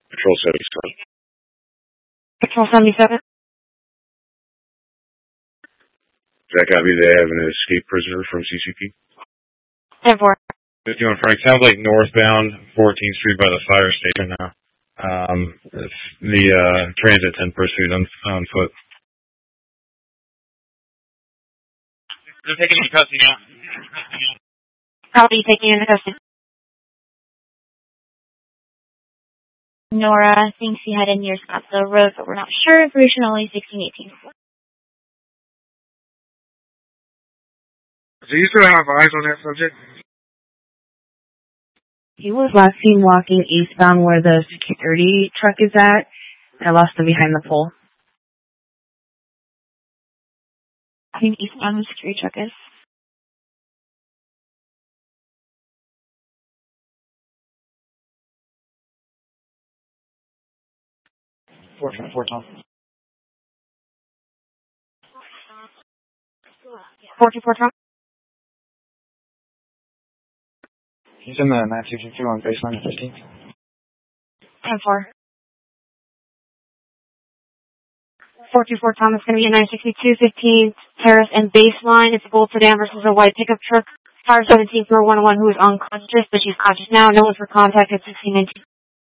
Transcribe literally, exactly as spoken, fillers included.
Patrol seventy-seven. Patrol seventy-seven. That copy, they have an escaped prisoner from C C P. ten four. fifty-one Frank, sounds like northbound fourteenth Street by the fire station now. Um, the uh, transit's in pursuit on, on foot. They're taking into custody now. Copy, taking into custody. Nora thinks he headed near Scottsdale Road, but we're not sure. Information only sixteen eighteen. Do you still have eyes on that subject? He was last seen walking eastbound where the security truck is at. I lost him behind the pole. I think eastbound the security truck is. Four, four, Tom. four two four Tom. He's in the nine two two two on baseline at fifteenth. ten four. four two four Tom, it's going to be a nine sixty-two fifteenth Terrace and Baseline. It's a gold sedan versus a white pickup truck. Fire seventeen for one oh one who is unconscious, but she's conscious now. No one for contact at sixteen nineteen.